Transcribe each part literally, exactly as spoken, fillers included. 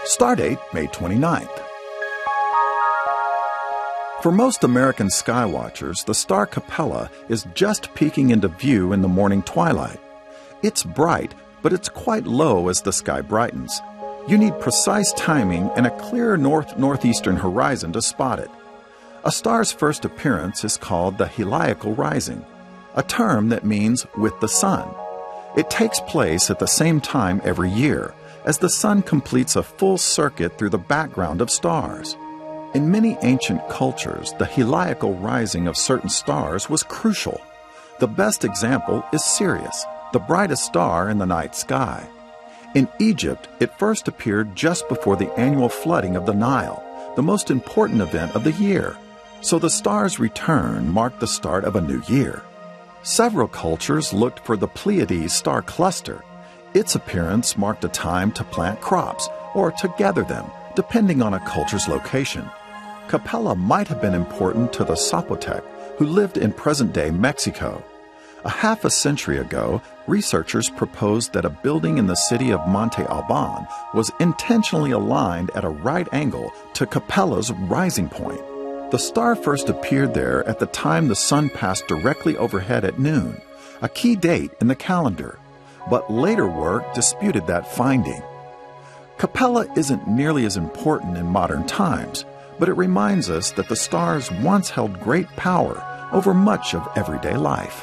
Stardate, May twenty-ninth. For most American sky watchers, the star Capella is just peeking into view in the morning twilight. It's bright, but it's quite low as the sky brightens. You need precise timing and a clear north-northeastern horizon to spot it. A star's first appearance is called the heliacal rising, a term that means with the sun. It takes place at the same time every year, as the sun completes a full circuit through the background of stars. In many ancient cultures, the heliacal rising of certain stars was crucial. The best example is Sirius, the brightest star in the night sky. In Egypt, it first appeared just before the annual flooding of the Nile, the most important event of the year. So the star's return marked the start of a new year. Several cultures looked for the Pleiades star cluster. Its appearance marked a time to plant crops or to gather them, depending on a culture's location. Capella might have been important to the Zapotec, who lived in present-day Mexico. A half a century ago, researchers proposed that a building in the city of Monte Alban was intentionally aligned at a right angle to Capella's rising point. The star first appeared there at the time the sun passed directly overhead at noon, a key date in the calendar, but later work disputed that finding. Capella isn't nearly as important in modern times, but it reminds us that the stars once held great power over much of everyday life.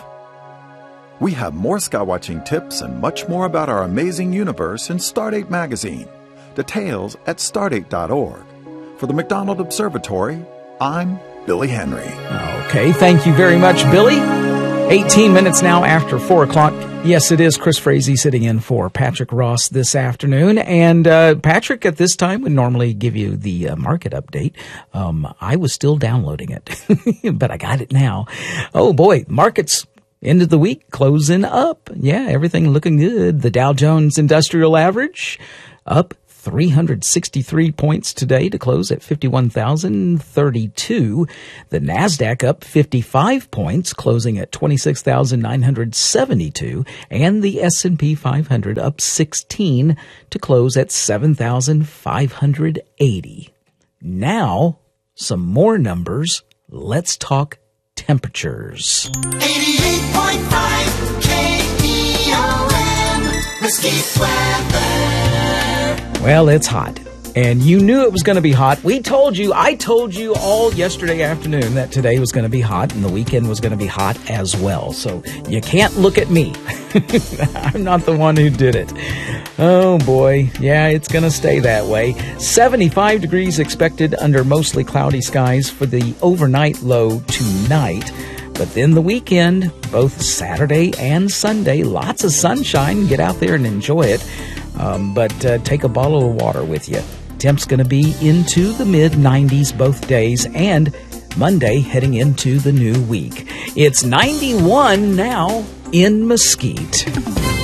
We have more skywatching tips and much more about our amazing universe in Stardate magazine. Details at stardate dot org. For the McDonald Observatory, I'm Billy Henry. Okay, thank you very much, Billy. eighteen minutes now after four o'clock. Yes, it is Chris Frazee sitting in for Patrick Ross this afternoon. And uh, Patrick, at this time, would normally give you the uh, market update. Um, I was still downloading it, but I got it now. Oh, boy, markets end of the week closing up. Yeah, everything looking good. The Dow Jones Industrial Average up three hundred sixty-three points today to close at fifty-one thousand thirty-two. The NASDAQ up fifty-five points, closing at twenty-six thousand nine hundred seventy-two. And the S and P five hundred up sixteen to close at seven thousand five hundred eighty. Now, some more numbers. Let's talk temperatures. eighty-eight point five K E O M, Mesquite weather. Well, it's hot, and you knew it was going to be hot. We told you, I told you all yesterday afternoon that today was going to be hot and the weekend was going to be hot as well. So you can't look at me. I'm not the one who did it. Oh, boy. Yeah, it's going to stay that way. seventy-five degrees expected under mostly cloudy skies for the overnight low tonight. But then the weekend, both Saturday and Sunday, lots of sunshine. Get out there and enjoy it. Um, but uh, take a bottle of water with you. Temp's going to be into the mid nineties both days, and Monday heading into the new week. It's ninety-one now in Mesquite.